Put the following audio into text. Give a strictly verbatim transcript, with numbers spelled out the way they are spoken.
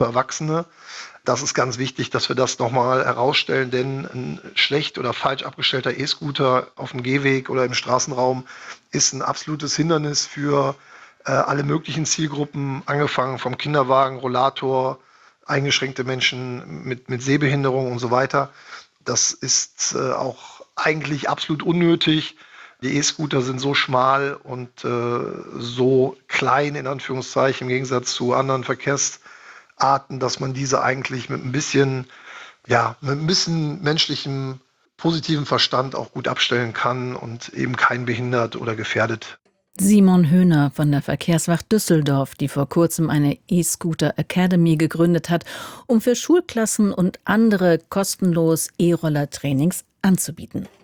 Erwachsene. Das ist ganz wichtig, dass wir das nochmal herausstellen, denn ein schlecht oder falsch abgestellter E-Scooter auf dem Gehweg oder im Straßenraum ist ein absolutes Hindernis für äh, alle möglichen Zielgruppen, angefangen vom Kinderwagen, Rollator, eingeschränkte Menschen mit, mit Sehbehinderung und so weiter. Das ist äh, auch eigentlich absolut unnötig. Die E-Scooter sind so schmal und äh, so klein, in Anführungszeichen, im Gegensatz zu anderen Verkehrsarten, dass man diese eigentlich mit ein bisschen, ja, mit ein bisschen menschlichem, positiven Verstand auch gut abstellen kann und eben keinen behindert oder gefährdet. Simon Höhner von der Verkehrswacht Düsseldorf, die vor kurzem eine E-Scooter Academy gegründet hat, um für Schulklassen und andere kostenlos E-Roller-Trainings anzubieten.